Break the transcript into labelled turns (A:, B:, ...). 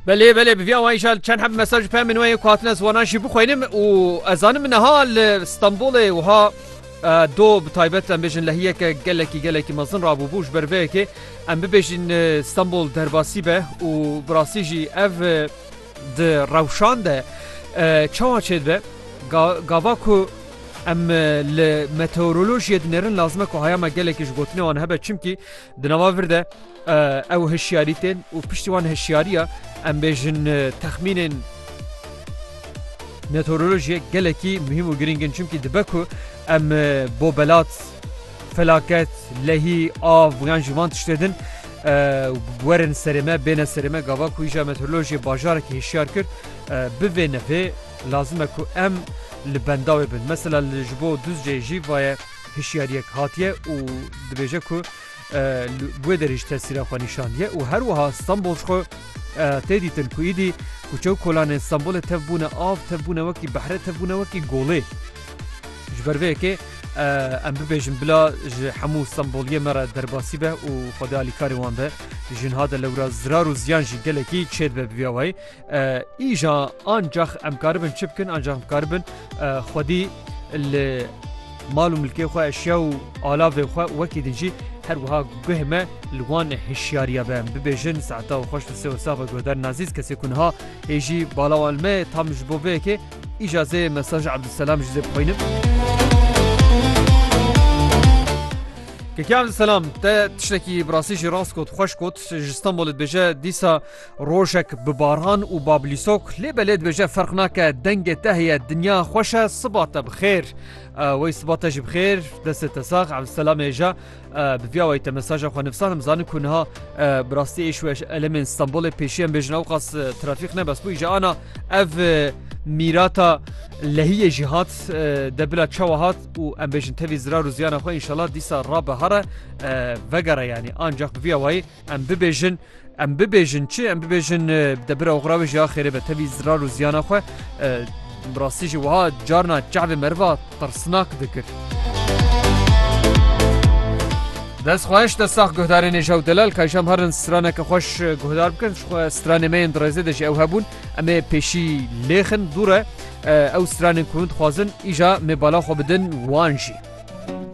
A: بله بله بیا و ایشال چند هم مساج پام من وی کاتن از وانشی بخوینم و ازانم من حال استانبول و ها دو بتایبت ام بجن لهیه که گلکی مزن رابو بوش بروه که ام بجن استانبول درباسی به و براسیجی اف د روشان ده چوا چید به گاواکو ام لمتئورولوژی دنرن لازمه که هایم گلکیش گوتنه وان هبه چمکی دنوا ورده او هشیاریتن و پشتیوان هشیاریا ام بجن تخمین متئورولوژی گلکی مهم و گرینگن چمکی دبکو ام بوبلات فلاکت لهی آف ویان جوان تشتدن ورن سرمه بین سرمه گاوا کویجا متئورولوژی باجار که هشیار کرد بوی نفه لازمه که ام لبنداوی بند مثلا لجبو دوز جیجی وای هشیاریک هاتیه و دبیجه که بوی دریش تاثیر خوا نشاندیه و هر وها استانبول خو تیدیتن که ایدی کچو کلان استانبول تفبونه آف تفبونه وکی بحره تفبونه وکی گوله جبروه که ام ببیجن بلا همو استانبولیه مرا درباسی به و خدا علیکاری وان به جن هاده لورا زرار و زیان جی گلکی چید به بیاوی ایجا آنجاخ امکاربن چی بکن آنجاخ امکاربن خودی مال و ملکی خواه اشیا و آلاو خواه وکی دنجی هر وها گهمه لوان هشیاریا به ببیجن ساعتا و خوش بسه و صافه گودر نازیز کسی کنها ایجی بالا و علمه تام جبو به که اجازه مساج عبدالسلام جزه بخوینم که عبدالسلام تا تشتکی براسیجی راست کد خوش کد جستانبول بجه دیسا روشک بباران و بابلیسوک لی بلید بجه فرق ناکه دنگ تهیه دنیا خوشه صباتا بخیر وی صباتا جی بخیر دست تساق عبدالسلام ایجا بفیا وی تمساجا خواه نفسانم زانه کنها براستی ایشوش علم استانبول پیشیم بجنه وقاس ترافیق نبس بو ایجا آنا اف میراتا لهی جهات دبلا چواهات و ام بجن تفی زرار و زیان خواه انشالله دیسا را بهاره وگره یعنی آنجاق بفیا وی ام ببیجن چی؟ ام ببیجن دبرا اغراوی جا خیره به تفی زرار و زیان خواه براستی جی وها جارنا جعب مروا ترسناک دکر دست خواهش دستاق گهدار نجاو دلال که ایشام هرن سترانه که خوش گهدار بکن سترانه مین درازه دجی او هبون اما پیشی لیخن دوره او سترانه کند خوازن ایجا مبالا خو بدن وانجی